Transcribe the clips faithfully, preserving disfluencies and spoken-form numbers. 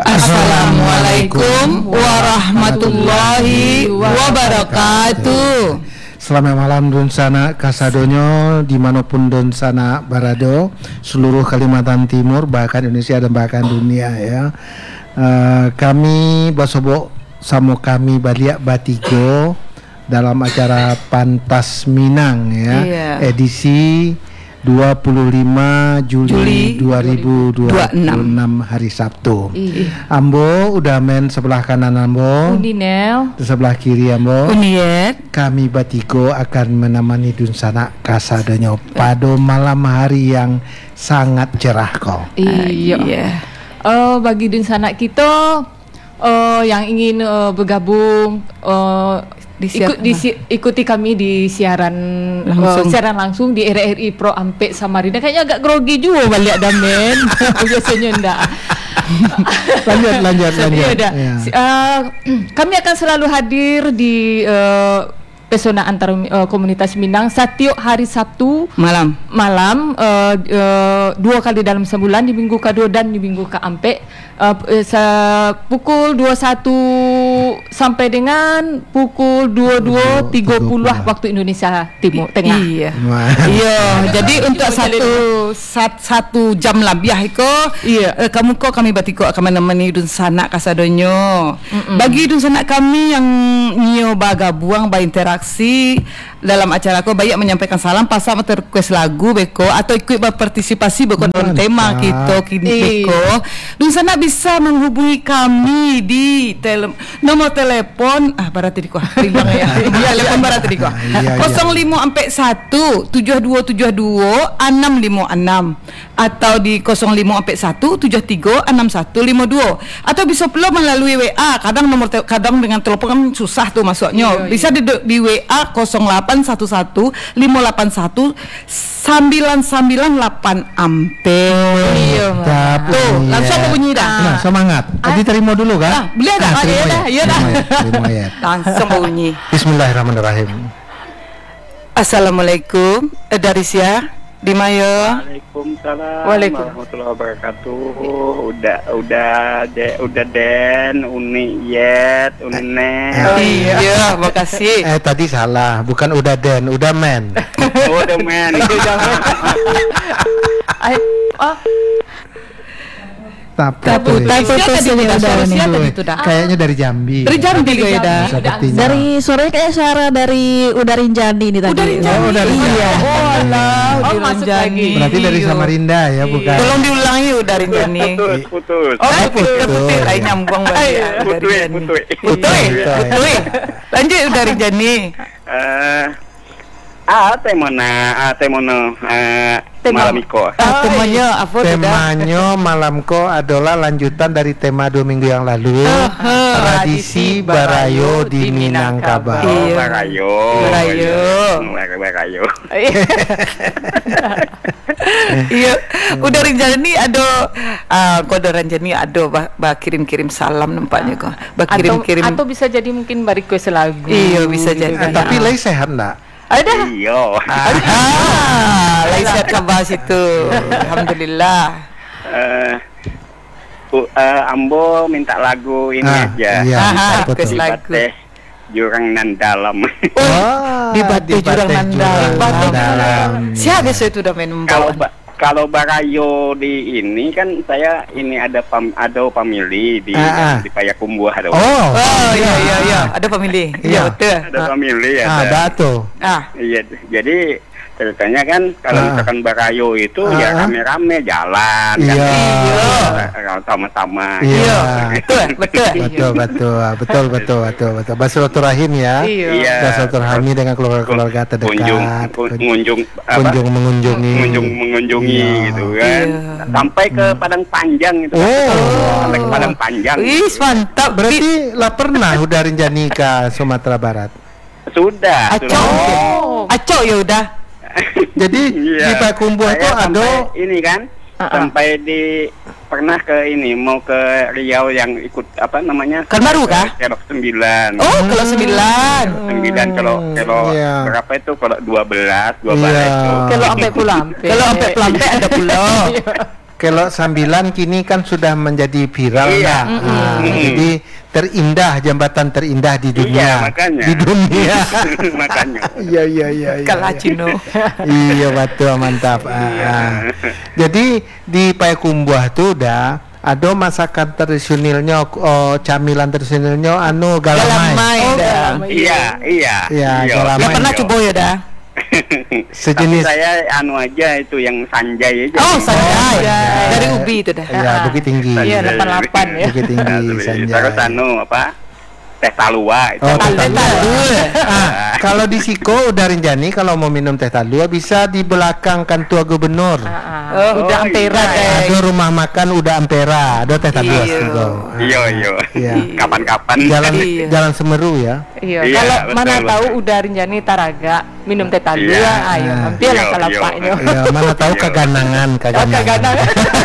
Assalamualaikum warahmatullahi wabarakatuh. Selamat malam Dunsana Kasadonyo dimanapun Dunsana berada, seluruh Kalimantan Timur, bahkan Indonesia dan bahkan dunia ya. Uh, kami basobo sama kami baliak batigo dalam acara Pantas Minang ya, iya. edisi dua puluh lima Juli, Juli dua ribu dua puluh enam hari Sabtu. Iya. Ambo udah men sebelah kanan Ambo. Undinel. Sebelah kiri Ambo. Uniet. Kami Batigo akan menemani Dunsana Kasadonyo pada malam hari yang sangat cerah kok. Iya. iya. Uh, bagi Dunsana kita uh, yang ingin uh, bergabung uh, Ikut, di, ikuti kami di siaran langsung, uh, siaran langsung di R R I Pro Ampek Samarinda. Kayaknya agak grogi juga balik damen. Biasanya enggak. lanjut lanjut lanjut. Ya. Uh, kami akan selalu hadir di uh, Pesona Antar uh, Komunitas Minang setiap hari Sabtu malam malam uh, uh, dua kali dalam sebulan, di minggu kedua dan di minggu keempat uh, uh, pukul dua puluh satu sampai dengan pukul dua puluh dua tiga puluh waktu Indonesia Timur Tengah. Iya. Iya, jadi untuk satu sat, satu jam lebih iko iya eh, kamu kok kami batiko akan menemani Dunsana Kasadonyo. Mm-mm. Bagi Dunsana kami yang nyoba gabung berinteraksi dalam acara ko banyak menyampaikan salam pasal atau request lagu beko atau ikut berpartisipasi beko dalam tema kita kini beko. Dunsana bisa menghubungi kami di tele, nomor telepon ah barat tadi ko timbang ya. Iya telepon barat tadi ko. nol lima sampai satu tujuh dua tujuh dua enam lima enam atau di nol lima sampai satu tujuh tiga enam satu lima dua atau bisa pula melalui W A. Kadang nomor te- kadang dengan telepon kan susah tuh masuknya. Iya, bisa di, di W A nol delapan satu satu lima delapan satu sembilan sembilan delapan ampere. Iya. Tuh, langsung apa bunyi dah. Nah, semangat. Tadi terima dulu kan? Ah, boleh dah. Nah, Ya dah, ya dah. Terima ya. Langsung bunyi. Bismillahirrahmanirrahim. Assalamualaikum. Eh, dari Sia di Mayo. Waalaikumsalam Waalaikumsalam warahmatullahi wabarakatuh. Udah udah de, udah Den, Uni Yet, Uni Nel. Oh, iya, makasih. Eh tadi salah, bukan udah Den, udah men. Oh, udah men. Oh, Tapi Tapu, tapu, kayaknya dari Jambi. Dari Jambi gue ya. Dari sore kayak suara dari Udarinjani nih tadi. Udarinjani. Oh, Udarinjani. Iya. Oh, alah, Oh, masuk lagi. Berarti dari Samarinda ya, bukan? Tolong diulangi Udarinjani. Putus, putus. Oh, putus, putus. Lain nyambung balik ya. Putui, putui. Putui, putui. Lanjut Udarinjani. Eh, ah, temona, ah, temona, eh, malam iko. Ah, temanya apa tuh? Temanya malamko adalah lanjutan dari tema dua minggu yang lalu. Tradisi Barayo di Minangkabau. Oh, Barayo. Barayo. Barayo. Iya, udah Rinjani ada, uh, kode Rinjani ada bah, bah kirim-kirim salam nampaknya kok, bah kirim-kirim. Atau, atau bisa jadi mungkin bari request lagu. Iya bisa jadi. Eh, tapi lagi sehat enggak? Ada. Iyo. Ah, lain sehat kabar situ. Alhamdulillah. Eh, uh, uh, Ambo minta lagu ini Ah, aja. iya, Aha, betul. request lagu. Teh Jurang Nan Dalam. Oh, Di Bate Jurang Mandal. Dalam. Siapa sih itu udah main Kalau membawa? ba- kalau Barayo di ini kan saya ini ada pam, ada family di Ah, ah. di Payakumbuh ada. Oh, Oh iya iya iya, ada pemilih. Iya Iya. betul. Ada family ya. ah, ada tuh. Ah, Iya, jadi ceritanya kan kalau Ah. misalkan Barayo itu Ah. ya rame-rame jalan kan. Iya. Iya. Sama-sama. Iya. betul betul. Betul, betul, betul, betul, betul, betul. Bersilaturahim ya. Iya. Bersilaturahmi dengan keluarga-keluarga terdekat. Kunjung, kun- mengunjung apa? Kunjung mengunjungi. mengunjung mengunjungi Iya. gitu kan. Iya. Sampai ke Padang Panjang itu. Oh. Sampai ke Padang Panjang. Wih, mantap. Berarti lah pernah udah Rinjani ke Sumatera Barat. Sudah, Aco. sudah. Aco ya udah. Jadi Iya. di Payakumbuh itu Saya ada sampai ini kan sampai di pernah ke ini mau ke Riau yang ikut apa namanya? Kan baru kah? Kelok sembilan. Oh, kalau sembilan. Sembilan kalau kalau Iya. berapa itu kalau dua belas dua Iya. belas itu. Kalau sampai pulang. Kalau sampai pelampe ada pulau. Kelok Sambilan kini kan sudah menjadi viral Iya. ya. Nah, Mm-mm. jadi terindah, jembatan terindah di dunia. Iya, makanya. Di dunia. Makanya. Iya iya iya. iya, Kalah iya. Cino. Iya betul, mantap. Ah, ah. Jadi di Payakumbuh tuh udah ada masakan tradisionalnya, oh, camilan tradisionalnya anu galamai. Galamai Oh, dah. galamai. Iya, iya. Iya, iya. galamai. Nggak pernah Iya. coba ya dah. Sejenis. Tapi saya anu aja itu yang sanjay aja. Oh, sanjay. Sanjay. Dari ubi itu dah. Ya, Bukit Tinggi. Iya, delapan puluh delapan ya. Bukit Tinggi, Nah, Sanjay. terus anu apa? Teh talua itu. Oh, teh Teh talua. talua. Ah, kalau di Siko udah Rinjani kalau mau minum teh talua bisa di belakang kantor gubernur. Ah, Oh, udah oh, ampera iya. deh. Ada rumah makan udah Ampera, ada teh talua Iya. Siko. Ah, Iya, iya. Iya. Kapan-kapan. Jalan Iya. Jalan Semeru ya. Iya, Iya, kalau betul, mana betul. tahu udah Rinjani Taraga minum teh talua, Iya. ayo Ah. mampir lah Iya, ke iya. lapaknya. Ya, mana tahu Iya. keganangan, Oh, keganangan. kagak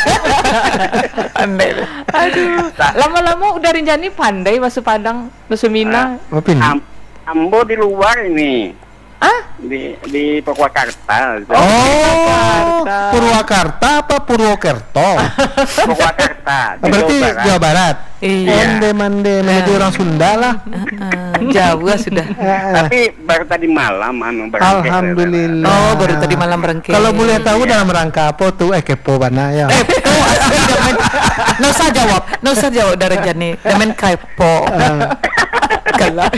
Aduh, lama-lama udah Rinjani pandai bahasa Padang, bahasa Minang. Oh, pin. Am- Ambo di luar ini. Ah, Di di Purwakarta. Oh, Purwakarta. Purwakarta apa Purwokerto? Purwakarta. di Berarti Jawa Barat. Jawa Barat. Iya. Mande mande, mende orang Sunda lah. Ah, Jawa sudah. Eh, Tapi baru tadi malam anu berangkat. Alhamdulillah. Oh, baru tadi malam berengke. Kalau boleh tahu dalam rangka apa tuh? Eh kepo mana ya? Oh, asli damen. Nggak usah jawab, nggak usah jawab dari Jani. Damen kepo. Kalah.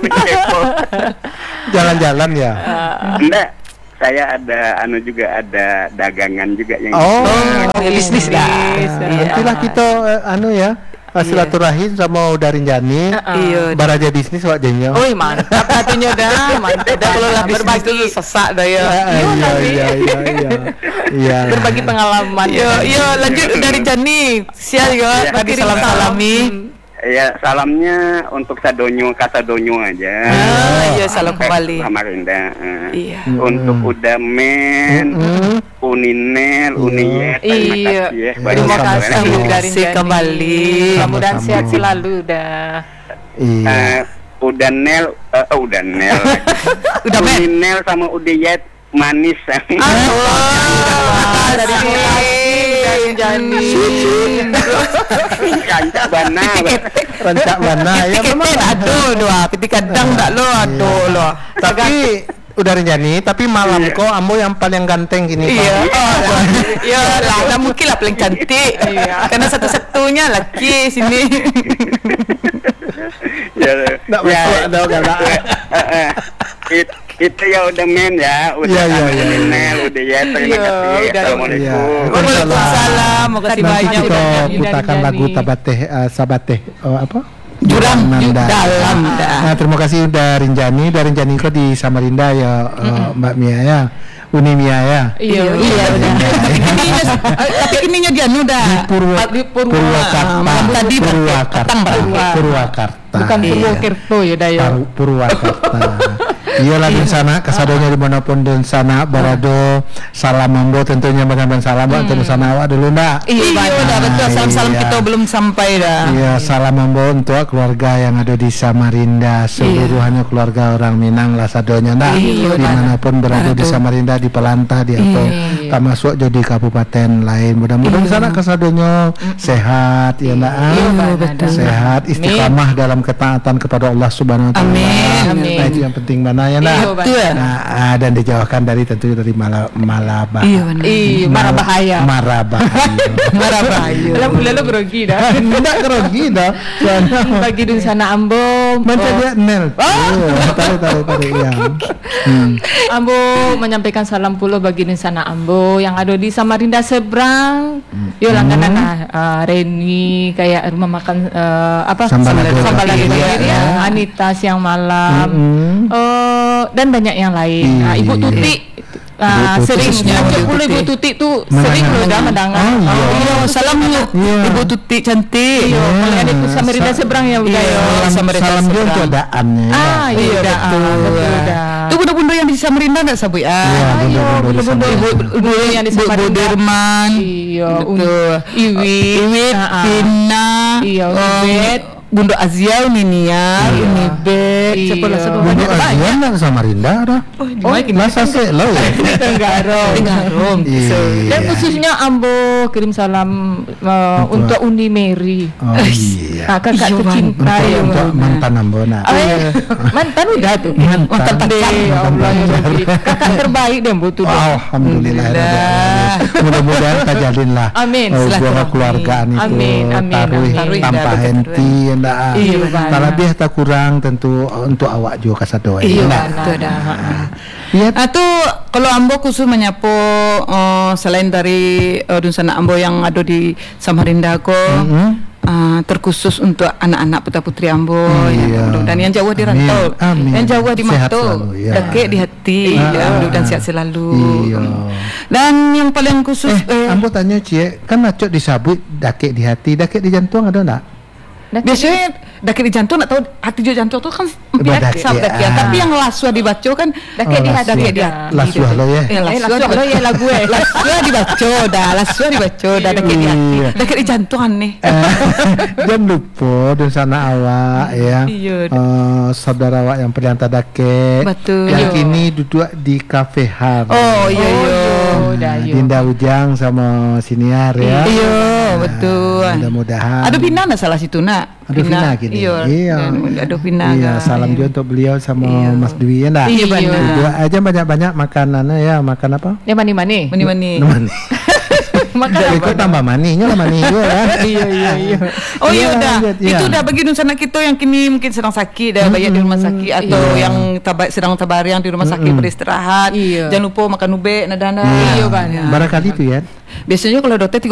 Jalan-jalan ya. Enggak. Saya ada anu juga ada dagangan juga yang Oh, Oh, bisnis dah. Iya. nantilah kita eh, anu ya silaturahim sama Udarinjani. Iya. Baraja bisnis wak jenyo. oh mantap hatinya dah, mantap dah kalau lah berbagi Berbagi sesak dah ya. Iya iya iya iya iya. Iya. berbagi pengalaman. Yo, yo lanjut dari Jani. Sial yo, Iya. bagi salam salami. Ya, salamnya untuk Sadonyo, Kasadonyo aja. Ah, iya salam kembali. Samarinda. eh. Iya. Untuk Udamen, Mm-mm. Uninel, Uniyet, terima Iya. kasih ya. Terima Terima kasih. kasih Terima udah kasih Rinjani. kembali. Mudah-mudahan Sama-sama. sehat selalu dah. Iya. Eh, Udanel, eh oh, Udanel. Udamen. Uninel sama Udiyet manis. Wah, dari mulai udah Rinjani. Kanca bana. Rancak mana ya memang. Memang aduh doa, piti kadang tak lo aduh lo. Tapi Udarinjani, tapi malam Iya. kok ambo yang paling ganteng gini Pak. Iya, oh, iya lah, dah mungkin lah paling cantik. Iya. Karena satu-satunya laki sini. Ya, Nggak ya, masuk ada galak. eh, eh, it, itu ya udah men ya, udah Iya, iya, iya. Uninel, Udiyet, terima Iya, kasih. udah. Assalamualaikum. Iya. Waalaikumsalam, makasih Nanti banyak. kita Udarinjani. putarkan lagu Tabateh uh, Sabateh oh, apa? Jurang Nanda. dalam dah. Nah, terima kasih Udarinjani, Udarinjani kok di Samarinda ya uh, Mbak Mia ya. Uni Mia ya. Iya, iya udah. Tapi ininya dia nu dah. Purwo, Di Purwa. Purwakarta. Malam tadi Purwakarta. petang, Pak. Purwakarta. Bukan Iya. Purwokerto ya dah ya. Paru- Purwakarta. Iya lah di sana, kasadonya dimanapun di sana, barado, salam mambo tentunya benar-benar salam buat hmm. sana awak dulu ndak. Iya, dah betul. Salam-salam Iya. kita belum sampai dah. Iya, salam mambo untuk keluarga yang ada di Samarinda, seluruhnya keluarga orang Minang lah sadonya ndak. Iya, Dimanapun berada di Samarinda, di Pelantah, di apa, Iya. tak masuk jadi kabupaten lain. Mudah-mudahan sana kasadonya sehat ya ndak. Iya, Ah, betul. sehat, istiqamah dalam ketaatan kepada Allah Subhanahu wa taala. Amin. Amin. Nah, itu yang penting mana ya nak. Iya, Betul. Nah, ah, dan dijauhkan dari tentu dari mala malabah. Iya, benar. Ih, marah bahaya. Marah bahaya. Marah bahaya. Lalu lalu grogi dah. Enggak kerogi dah. Soalnya Bagi dun sana Ambo. macam dia nel. Iya, tarik tarik tarik ya. Hmm. Ambo menyampaikan salam pula bagi dun sana Ambo yang ada di Samarinda seberang. Yo langganan uh, Reni kayak rumah makan uh, apa? Sambal Lado Sambal Lado Kiri, Kiri, ya. ya. Anita siang malam. Mm-mm. Eh, dan banyak yang lain. Nah, Ibu Iya. Tuti uh, Ibu Tuti sering khususnya muncul Ibu pula Ibu Tuti. Tuti tuh Menangan. sering loh dah mendangan. Oh, iya. Iya, salam yuk. Iya. Ibu Tuti cantik. Iya, kalau ada itu Samarinda Sa- seberang ya udah Iya. ya. Salam, Samarinda salam dia seberang. untuk adaannya. ya. Ah, iya, Iya, dah. betul. betul dah. Tuh bunda-bunda yang di Samarinda enggak sabui Iya, ah. bunda-bunda di bunda-bunda Samarinda. ibu ibu yang di Bu Samarinda. Dirman. Iya, Betul. Iwi, Iwit, Ah, ah. Pina. Iya, um, Iwit. Bundo Azia ini Nia, ini Bek, siapa lah sebab Bundo Azia nak Samarinda ada. Oh, Oh, masa sih lo ya. Tenggaro. Tenggaro. Dan khususnya Ambo kirim salam uh, untuk Uni Mary. Oh iya. Nah, kakak Iyo, tercinta Untuk, ya. untuk mantan Ambo nak. Oh, iya. Mantan udah tuh. Mantan. Deh, ya Allah ya Rabbi. Kakak terbaik deh Mbo tuh. Alhamdulillah. Mudah-mudahan tajalin lah. Amin. Oh, Silaturahmi. buah keluargaan itu. Amin, amin, Taruh amin. tanpa Taruh, henti ndak. Iya, benar. Tak lebih tak kurang tentu untuk awak juga kasadoa. Iya, Ndak? betul dah. Iya. Nah tu kalau Ambo khusus menyapu uh, selain dari uh, Dunsana Ambo yang ada di Samarinda ko Mhm. uh, terkhusus untuk anak-anak putra putri Ambo Iya. ya, dan yang jauh di rantau, Amin. yang jauh di Sehat Mato, selalu, ya. dekek di hati, Iya. ya, dan sehat selalu. Iya. Dan yang paling khusus Eh, Ambo tanya Cie, kan acok disabut dakek di hati, dakek di jantung ada enggak? biasanya dakek di jantung atau hati juga jantung tu kan Bah, pihak dakek, sab dakek, ah. tapi yang laswa dibaca kan Dakek di hati. dakek di hati. Laswa lo ya. Eh, Eh, laswa laswa lo ya lagu eh. Laswa dibaca dah, laswa dibaca dah dakek di hati. Iya. Dakek di jantung aneh. Eh, Jangan lupa dan sana awak ya. Iya. Eh, saudara awak yang perlianta dakek. Betul. Yang Iya. kini duduk di kafe Har. Oh iya iya. Oh, dah, iya. Dinda Ujang sama Siniar ya. Iya, betul. Mudah-mudahan. Ada Vina nak salah situ nak. Ada Vina gini. Iya. Iya. Ada Vina. Iya, kan? salam juga untuk beliau sama Iya. Mas Dwi ya enggak? Iya, benar. Dua aja banyak-banyak makanannya ya, makan apa? Yang mani-mani. Mani-mani. Mani. Makan Jadi apa? kok tambah maninya lah mani juga kan? Iya iya iya. Oh iya Iya, dah. lanjut, iya. Itu dah bagi Nunsana kita yang kini mungkin sedang sakit dah, banyak di rumah sakit atau Iya. yang tabat sedang tabaryang di rumah sakit beristirahat. Iya. Jangan lupa makan ube nadana. Iya, kan. Barangkali itu ya. Biasanya kalau dokter